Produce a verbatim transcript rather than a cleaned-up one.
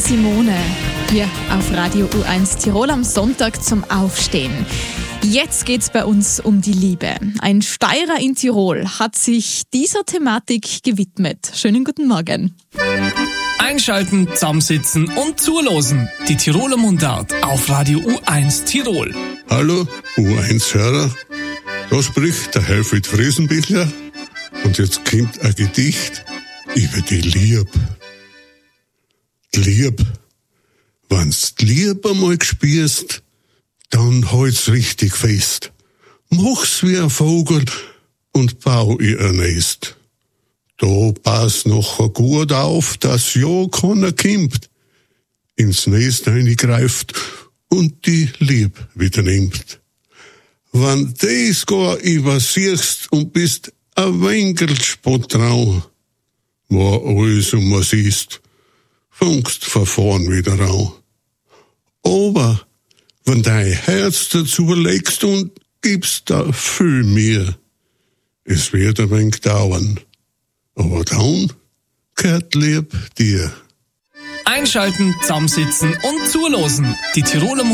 Simone hier auf Radio U eins Tirol am Sonntag zum Aufstehen. Jetzt geht's bei uns um die Liebe. Ein Steirer in Tirol hat sich dieser Thematik gewidmet. Schönen guten Morgen. Einschalten, zusammensitzen und zulosen. Die Tiroler Mundart auf Radio U eins Tirol. Hallo U eins-Hörer, da spricht der Helfried Friesenbichler und jetzt kommt ein Gedicht über die Lieb. Die Lieb, wenn's die Lieb einmal gespürst, dann halt's richtig fest. Mach's wie ein Vogel und bau ihr ein Nest. Da pass noch gut auf, dass ja keiner kommt, ins Nest eingreift und die Lieb wieder nimmt. Wenn des gar übersiehst und bist ein Winkel spottrau, wo alles um was ist, fängst von vorn wieder an. Aber wenn dein Herz dazu legst und gibst da viel mehr, es wird ein wenig dauern, aber dann gehört Lieb dir. Einschalten, zusammensitzen und zulosen. Die Tiroler